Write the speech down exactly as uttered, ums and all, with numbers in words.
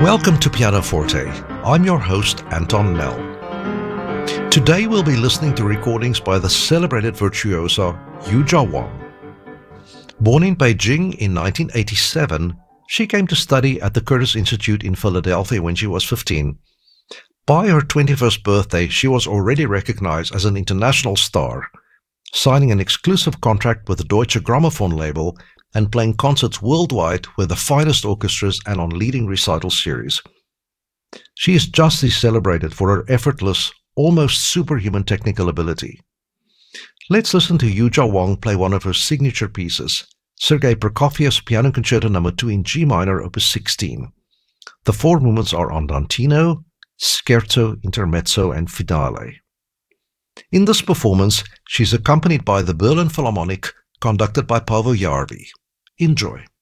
Welcome to Pianoforte. I'm your host, Anton Mell. Today we'll be listening to recordings by the celebrated virtuosa Yuzha Wang. Born in Beijing in nineteen eighty-seven, she came to study at the Curtis Institute in Philadelphia when she was fifteen. By her twenty-first birthday, she was already recognized as an international star, signing an exclusive contract with the Deutsche Grammophon label and playing concerts worldwide with the finest orchestras and on leading recital series. She is justly celebrated for her effortless, almost superhuman technical ability. Let's listen to Yuzha Wang play one of her signature pieces, Sergei Prokofiev's Piano Concerto number two in G minor, opus sixteen. The four movements are andantino, scherzo, intermezzo, and finale. In this performance, she is accompanied by the Berlin Philharmonic, conducted by Paavo Järvi. Enjoy.